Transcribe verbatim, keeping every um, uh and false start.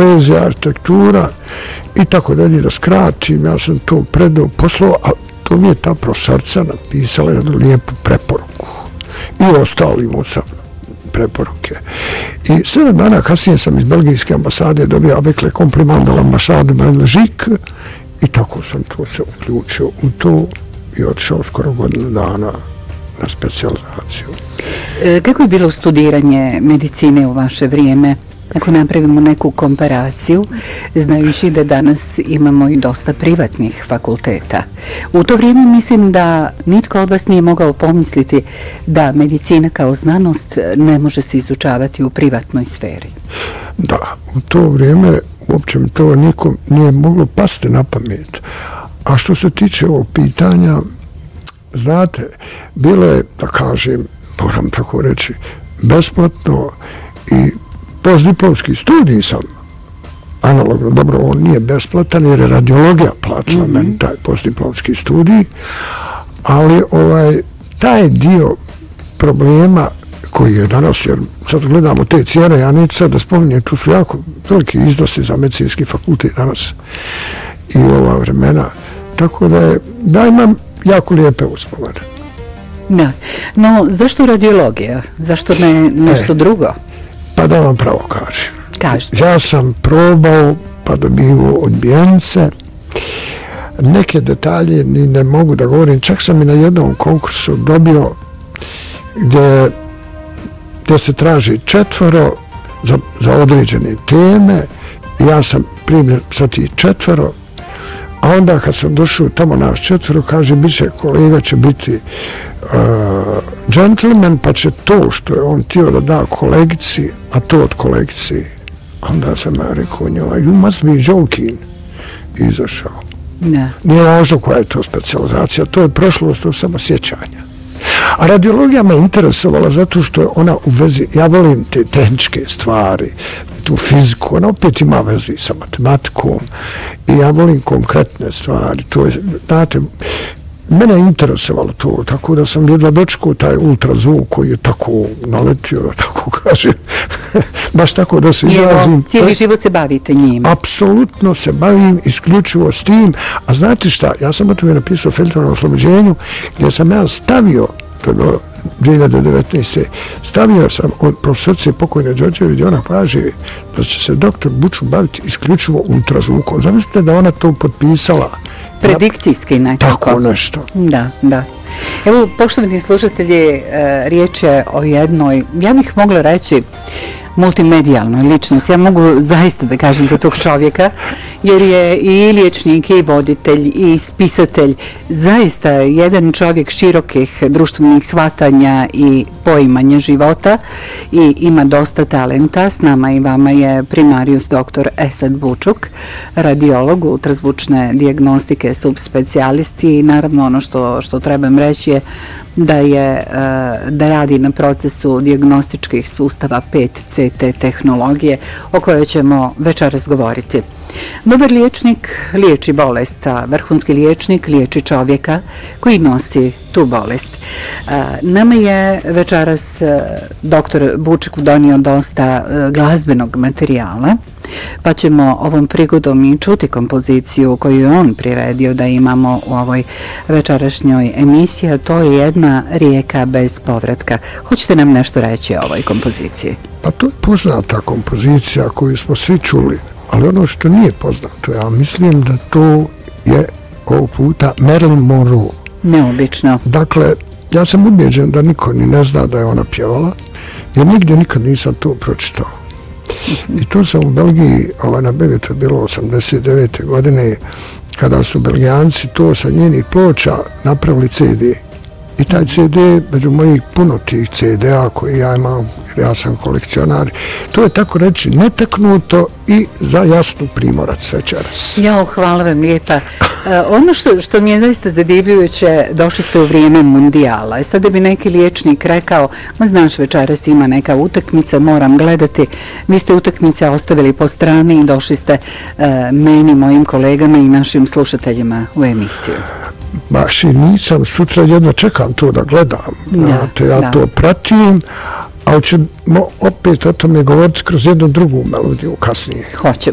poezija, arhitektura i tako dalje, da skratim, ja sam to predao, poslao, a to mi je ta profesorca napisala jednu lijepu preporuku. I ostali mu sam preporuke. I sedam dana kasnije sam iz belgijske ambasade dobio avec le compliment de l'ambassade de Belgique i tako sam to se uključio u to i otišao skoro godinu dana na specijalizaciju. E, kako je bilo studiranje medicine u vaše vrijeme? Ako napravimo neku komparaciju, znajući da danas imamo i dosta privatnih fakulteta. U to vrijeme mislim da nitko od vas nije mogao pomisliti da medicina kao znanost ne može se izučavati u privatnoj sferi. Da, u to vrijeme uopće mi to nikom nije moglo pasti na pamet. A što se tiče ovog pitanja, znate, bilo je, da kažem, moram tako reći, besplatno i postdiplomski studij sam analogno, dobro, on nije besplatan jer je radiologija platila mm-hmm. meni taj postdiplomski studij, ali ovaj, taj dio problema koji je danas, jer sad gledamo te cijene, ja neću sad da spominjem, tu su jako veliki iznosi za medicinski fakultet danas i ova vremena, tako da je, da imam jako lijepe uspomene. Da, no zašto radiologija? Zašto ne nešto e. drugo? Pa da vam pravo kažem. Kažete. Ja sam probao pa dobio odbijenice. Neke detalje ni ne mogu da govorim. Čak sam i na jednom konkursu dobio gdje, gdje se traži četvoro za, za određene teme. Ja sam primljen sa tih četvoro. A onda kad sam došao tamo naš četvoro, kaže, bit će, kolega će biti uh, gentleman, pa će to što je on htio da da kolegici, a to od kolegici. Onda sam ja rekao njoj, you must be joking. I izašao. Ne. Nije važno koja je to specijalizacija, to je prošlost, to je samo sjećanja. A radiologija me interesovala zato što je ona u vezi, ja volim te tehničke stvari, tu fiziku, ona opet ima vezi sa matematikom i ja volim konkretne stvari. To je, znate, mene je interesovalo to, tako da sam jedva dočekao taj ultrazvuk koji je tako naletio, tako kažem, baš tako da se izrazim. Evo, cijeli život se bavite njim. Apsolutno se bavim isključivo s tim, a znate šta, ja sam o tome napisao Feljton o oslobođenju, gdje sam ja stavio, to je bilo dvije hiljade devetnaeste. stavio sam od profesorice pokojne Đorđevi gdje ona kaže da će se doktor Buču baviti isključivo ultrazvukom. Zamislite da ona to potpisala. Predikcijski nekako. Tako nešto. Da, da. Evo, poštovani slušatelji, riječ je o jednoj, ja bih mogla reći, multimedijalnoj ličnosti. Ja mogu zaista da kažem za tog čovjeka, jer je i liječnik, i voditelj, i spisatelj. Zaista jedan čovjek širokih društvenih shvatanja i poimanja života i ima dosta talenta. S nama i vama je primarius doktor Esad Bučuk, radiolog ultrazvučne dijagnostike, subspecijalist i naravno ono što, što trebam reći je da je da radi na procesu dijagnostičkih sustava pet C T tehnologije o kojoj ćemo večeras govoriti. Dobar liječnik liječi bolest, a vrhunski liječnik liječi čovjeka koji nosi tu bolest. Nama je večeras doktor Bučuk donio dosta glazbenog materijala, pa ćemo ovom prigodom i čuti kompoziciju koju je on priredio da imamo u ovoj večerašnjoj emisiji, a to je jedna rijeka bez povratka. Hoćete nam nešto reći o ovoj kompoziciji? Pa to je poznata kompozicija koju smo svi čuli, ali ono što nije poznato, ja mislim da to je ovog puta Marilyn Monroe. Neobično. Dakle, ja sam ubeđen da niko ni ne zna da je ona pjevala, jer nigdje nikad nisam to pročitao. I tu sam u Belgiji, ovaj, na Bebi, to je bilo osamdeset devete godine, kada su Belgijanci to sa njenih ploča napravili C D. I taj C D, među mojih puno tih C D-a koje ja imam, jer ja sam kolekcionar, to je tako reći netaknuto i za Jasnu Primorac večeras. Jo, hvala vam lijepa. Ono što, što mi je zaista zadivljujuće, došli ste u vrijeme mundijala. I sada bi neki liječnik rekao, ma znaš, večeras ima neka utakmica, moram gledati. Vi ste utakmice ostavili po strani i došli ste uh, meni, mojim kolegama i našim slušateljima u emisiju. Baš i nisam, sutra jedva čekam to da gledam. Da, Znate, ja da. to pratim, ali ćemo opet o tome govoriti kroz jednu drugu melodiju kasnije. Hoćemo.